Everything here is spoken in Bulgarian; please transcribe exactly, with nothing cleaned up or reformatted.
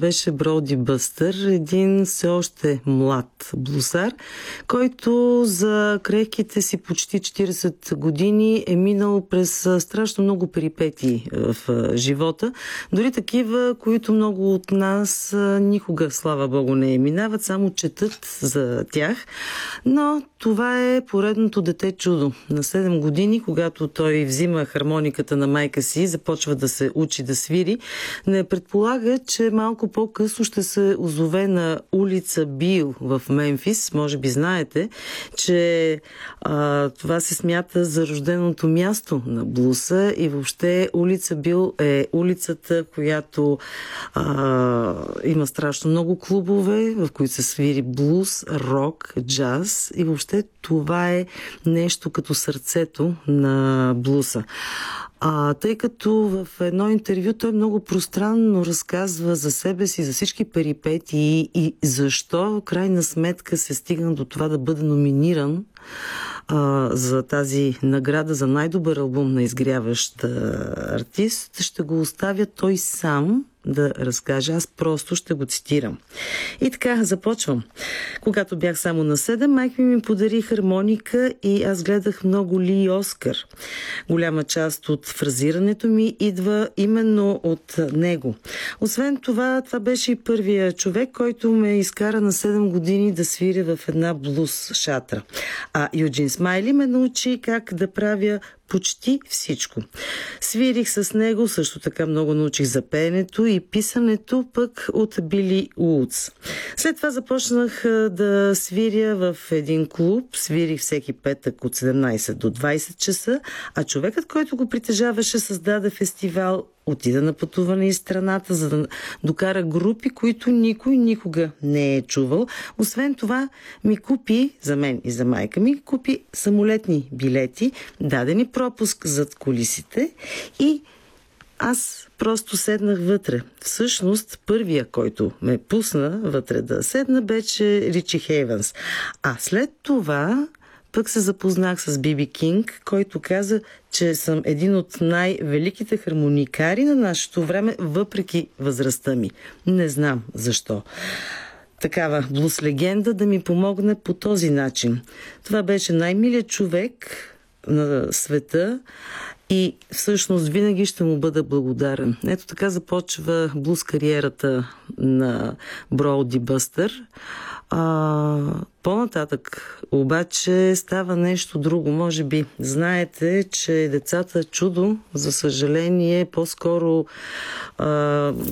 беше Броуди Бъстър, един все още млад блусар, който за крехките си почти четирийсет години е минал през страшно много перипетии в живота. Дори такива, които много от нас никога, слава Богу, не минават, само четат за тях. Но това е поредното дете чудо. На седем години, когато той взима хармониката на майка си, започва да се учи да свири, не предполага, че малко по-късно ще се озове на улица Бил в Мемфис. Може би знаете, че а, това се смята за рожденото място на блуса и въобще улица Бил е улицата, която а, има страшно много клубове, в които се свири блуз, рок, джаз и въобще това е нещо като сърцето на блуса. А, тъй като в едно интервю той много пространно разказва за себе си, за всички перипетии и защо в крайна сметка се стигна до това да бъде номиниран а, за тази награда за най-добър албум на изгряващ артист, ще го оставя той сам да разкаже. Аз просто ще го цитирам. И така, започвам. Когато бях само на седем, майка ми ми подари хармоника и аз гледах много Ли Оскар. Голяма част от фразирането ми идва именно от него. Освен това, това беше и първия човек, който ме изкара на седем години да свиря в една блуз шатра. А Юджин Смайли ме научи как да правя почти всичко. Свирих с него, също така много научих за пеенето и писането пък от Били Уудс. След това започнах да свиря в един клуб. Свирих всеки петък от седемнайсет до двайсет часа, а човекът, който го притежаваше, създаде фестивал, отида на пътуване из страната, за да докара групи, които никой никога не е чувал. Освен това ми купи, за мен и за майка ми, купи самолетни билети, дадени пропуск зад кулисите и аз просто седнах вътре. Всъщност, първия, който ме пусна вътре да седна, беше Ричи Хейвънс. А след това пък се запознах с Би Би Кинг, който каза, че съм един от най-великите хармоникари на нашето време, въпреки възрастта ми. Не знам защо такава блуз легенда да ми помогне по този начин. Това беше най-милият човек на света и всъщност винаги ще му бъда благодарен. Ето така започва блуз кариерата на Броуди Бъстър. А, по-нататък обаче става нещо друго. Може би знаете, че Децата чудо, за съжаление, по-скоро а,